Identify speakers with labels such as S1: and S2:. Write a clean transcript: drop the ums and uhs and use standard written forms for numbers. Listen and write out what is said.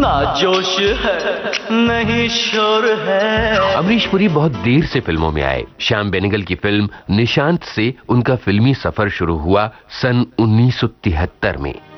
S1: ना जोश है नहीं शोर है।
S2: अमरीश पुरी बहुत देर से फिल्मों में आए। श्याम बेनेगल की फिल्म निशांत से उनका फिल्मी सफर शुरू हुआ सन 1973 में।